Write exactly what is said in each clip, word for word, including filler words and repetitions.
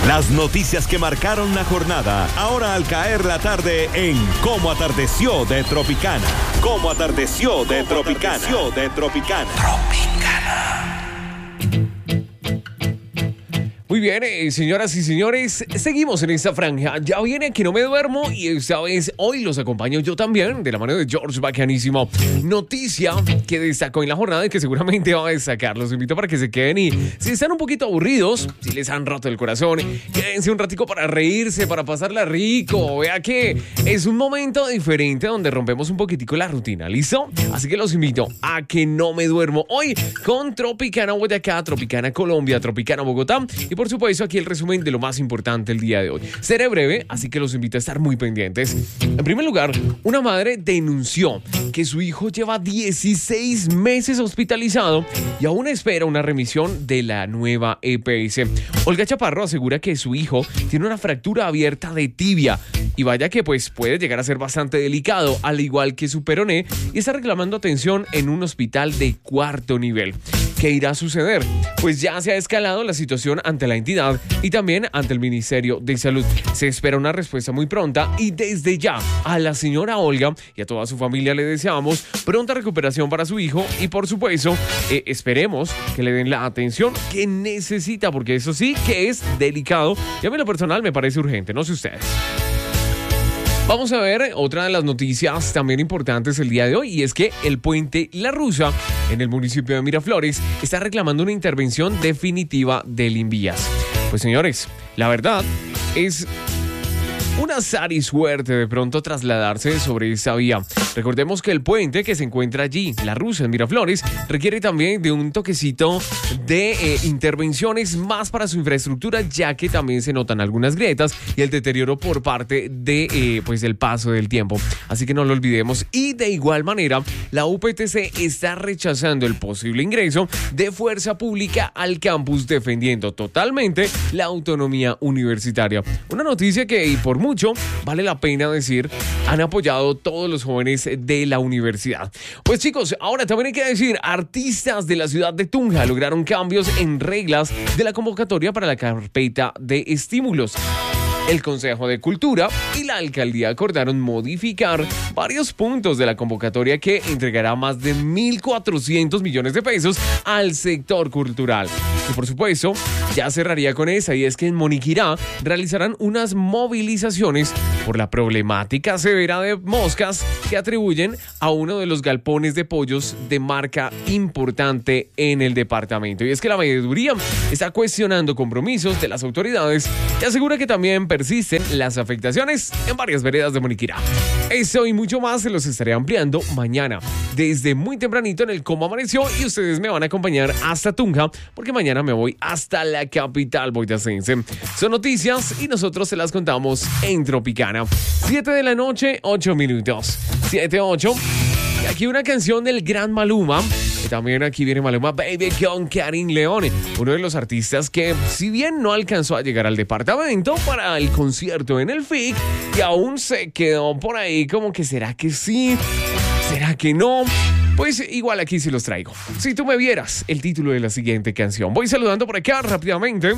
Las noticias que marcaron la jornada, ahora al caer la tarde en Cómo Atardeció de Tropicana. Cómo Atardeció de Tropicana. Atardeció de Tropicana. Tropicana. Muy bien, eh, señoras y señores, seguimos en esta franja. Ya viene Que No Me Duermo y esta vez hoy los acompaño yo también, de la mano de George Bacanísimo. Noticia que destacó en la jornada y que seguramente va a destacar. Los invito para que se queden y si están un poquito aburridos, si les han roto el corazón, quédense un ratico para reírse, para pasarla rico. Vea que es un momento diferente donde rompemos un poquitico la rutina, ¿listo? Así que los invito a Que No Me Duermo hoy con Tropicana Boyacá, Tropicana Colombia, Tropicana Bogotá y por supuesto aquí el resumen de lo más importante el día de hoy. Seré breve, así que los invito a estar muy pendientes. En primer lugar, una madre denunció que su hijo lleva dieciséis meses hospitalizado y aún espera una remisión de la nueva E P S. Olga Chaparro asegura que su hijo tiene una fractura abierta de tibia y vaya que pues puede llegar a ser bastante delicado, al igual que su peroné, y está reclamando atención en un hospital de cuarto nivel. ¿Qué irá a suceder? Pues ya se ha escalado la situación ante la entidad y también ante el Ministerio de Salud. Se espera una respuesta muy pronta y desde ya a la señora Olga y a toda su familia le deseamos pronta recuperación para su hijo y por supuesto eh, esperemos que le den la atención que necesita, porque eso sí que es delicado y a mí en lo personal me parece urgente, no sé ustedes. Vamos a ver otra de las noticias también importantes el día de hoy y es que el puente La Rusa en el municipio de Miraflores está reclamando una intervención definitiva del Invías. Pues señores, la verdad es un azar y suerte de pronto trasladarse sobre esa vía. Recordemos que el puente que se encuentra allí, La Rusa en Miraflores, requiere también de un toquecito de eh, intervenciones más para su infraestructura, ya que también se notan algunas grietas y el deterioro por parte de eh, pues del paso del tiempo. Así que no lo olvidemos. Y de igual manera, la U P T C está rechazando el posible ingreso de fuerza pública al campus, defendiendo totalmente la autonomía universitaria. Una noticia que, y por mucho, vale la pena decir, han apoyado todos los jóvenes de la universidad. Pues chicos, ahora también hay que decir, artistas de la ciudad de Tunja lograron cambios en reglas de la convocatoria para la carpeta de estímulos. El Consejo de Cultura y la Alcaldía acordaron modificar varios puntos de la convocatoria que entregará más de mil cuatrocientos millones de pesos al sector cultural. Y por supuesto, ya cerraría con esa, y es que en Moniquirá realizarán unas movilizaciones por la problemática severa de moscas que atribuyen a uno de los galpones de pollos de marca importante en el departamento. Y es que la veeduría está cuestionando compromisos de las autoridades y asegura que también persisten las afectaciones en varias veredas de Moniquirá. Eso y mucho más se los estaré ampliando mañana, desde muy tempranito en el Cómo Amaneció, y ustedes me van a acompañar hasta Tunja, porque mañana me voy hasta la capital boyacense. Son noticias y nosotros se las contamos en Tropicana. siete de la noche, ocho minutos. siete, ocho. Y aquí una canción del gran Maluma. Y también aquí viene Maluma Baby con Karin León, uno de los artistas que, si bien no alcanzó a llegar al departamento para el concierto en el F I C, y aún se quedó por ahí como que ¿será que sí? ¿Será que no? Pues igual aquí sí los traigo. Si tú me vieras, el título de la siguiente canción. Voy saludando por acá rápidamente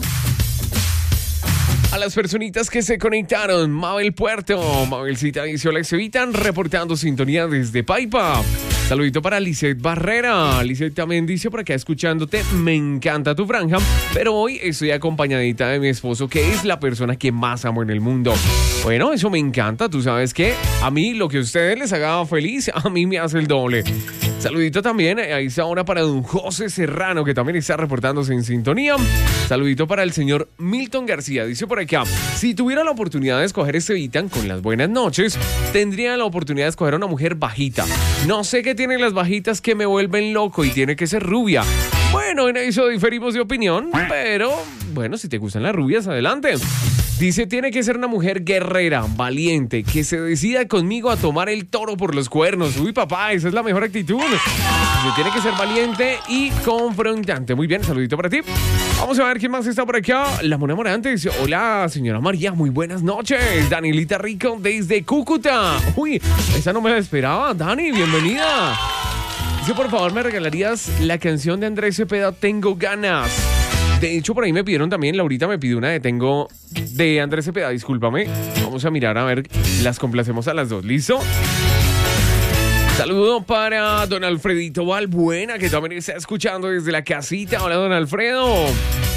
a las personitas que se conectaron. Mabel Puerto, Mabelcita dice: hola, se evitan reportando sintonía desde Paipa. Saludito para Lisette Barrera. Lisette también dice por acá escuchándote: me encanta tu franja, pero hoy estoy acompañadita de mi esposo, que es la persona que más amo en el mundo. Bueno, eso me encanta. Tú sabes que a mí lo que a ustedes les haga feliz, a mí me hace el doble. Saludito también a esta hora para don José Serrano, que también está reportándose en sintonía. Saludito para el señor Milton García. Dice por acá: si tuviera la oportunidad de escoger este Vitan con las buenas noches, tendría la oportunidad de escoger a una mujer bajita. No sé qué tienen las bajitas que me vuelven loco, y tiene que ser rubia. Bueno, en eso diferimos de opinión, pero bueno, si te gustan las rubias, adelante. Dice: tiene que ser una mujer guerrera, valiente, que se decida conmigo a tomar el toro por los cuernos. Uy, papá, esa es la mejor actitud. Dice: tiene que ser valiente y confrontante. Muy bien, saludito para ti. Vamos a ver quién más está por acá. La Mona Morante dice: hola, señora María, muy buenas noches. Danielita Rico desde Cúcuta. Uy, esa no me la esperaba. Dani, bienvenida. Dice: por favor, ¿me regalarías la canción de Andrés Cepeda, Tengo Ganas? De hecho, por ahí me pidieron también, Laurita me pidió una de Tengo de Andrés Cepeda, discúlpame. Vamos a mirar a ver, las complacemos a las dos, ¿listo? Saludo para don Alfredito Valbuena, que también está escuchando desde la casita. Hola, don Alfredo.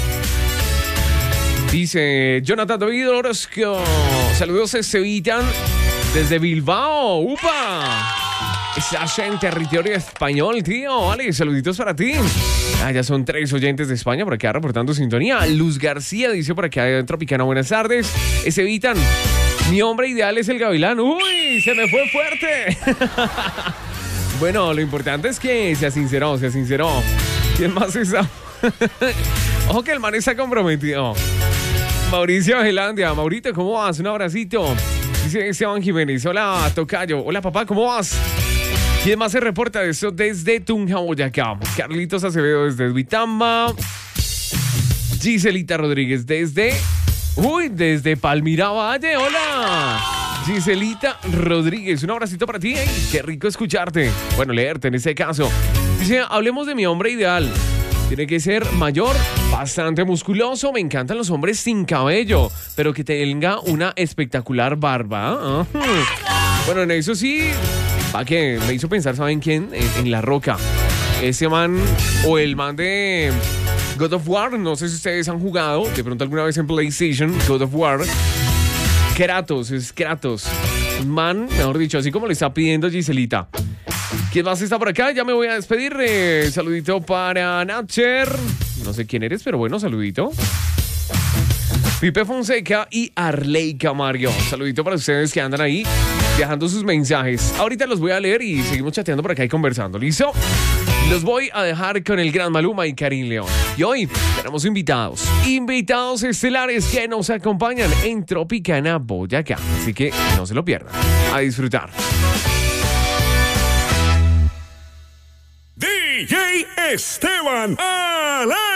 Dice Jonathan David Orozco. Saludos, se evitan desde Bilbao. ¡Upa! Estás en territorio español, tío. Vale, saluditos para ti. Ah, ya son tres oyentes de España por acá reportando sintonía. Luz García dice por acá en Tropicana, buenas tardes. Se evitan. Mi hombre ideal es el gavilán. ¡Uy! Se me fue fuerte. Bueno, lo importante es que sea sincero, sea sincero. ¿Quién más está? Ojo que el man está comprometido. Mauricio Gelandia. Maurito, ¿cómo vas? Un abracito. Dice Esteban Jiménez. Hola, tocayo. Hola, papá, ¿cómo vas? ¿Quién más se reporta de eso desde Tunja, Boyacá? Carlitos Acevedo desde Duitama. Giselita Rodríguez desde... Uy, desde Palmira Valle. Hola. Giselita Rodríguez. Un abracito para ti. Hey, qué rico escucharte. Bueno, leerte en este caso. Dice, hablemos de mi hombre ideal. Tiene que ser mayor, bastante musculoso. Me encantan los hombres sin cabello, pero que tenga una espectacular barba. Uh-huh. Bueno, en eso sí, va que me hizo pensar, ¿saben quién? En, en La Roca. Ese man, o el man de God of War, no sé si ustedes han jugado, de pronto alguna vez en PlayStation, God of War. Kratos, es Kratos. Un man, mejor dicho, así como le está pidiendo Giselita. ¿Quién más está por acá? Ya me voy a despedir. Eh, saludito para Natcher. No sé quién eres, pero bueno, saludito. Pipe Fonseca y Arley Camargo. Saludito para ustedes que andan ahí dejando sus mensajes. Ahorita los voy a leer y seguimos chateando por acá y conversando. ¿Listo? Los voy a dejar con el gran Maluma y Karim León. Y hoy tenemos invitados. Invitados estelares que nos acompañan en Tropicana, Boyacá. Así que no se lo pierdan. A disfrutar. D J Esteban al